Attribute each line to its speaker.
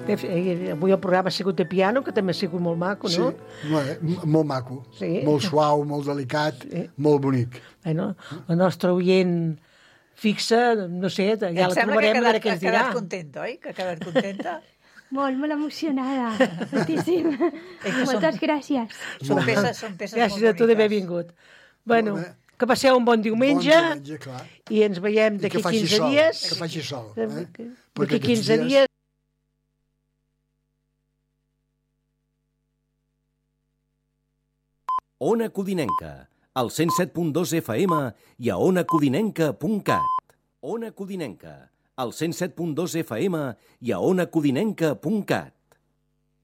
Speaker 1: Avui el programa ha sigut de piano, que també ha sigut molt maco, no?
Speaker 2: Sí, molt maco. Sí. Molt suau, molt delicat, molt bonic.
Speaker 1: Bueno, la nostra oient fixa, no sé, ja la trobarem a veure què ens dirà.
Speaker 3: Que ha quedat contenta, oi? Que ha quedat contenta?
Speaker 4: Molt emocionada. Moltíssim. Moltes gràcies.
Speaker 3: Són peces molt boniques.
Speaker 1: Gràcies a tu d'haver vingut. Bueno, que passeu un bon diumenge.
Speaker 2: Bon diumenge, clar.
Speaker 1: I ens veiem d'aquí 15 dies.
Speaker 2: Que faci sol.
Speaker 1: D'aquí 15 dies.
Speaker 5: Ona Codinenca, al 107.2 FM i a onacodinenca.cat. Ona Codinenca, al 107.2 FM i a onacodinenca.cat.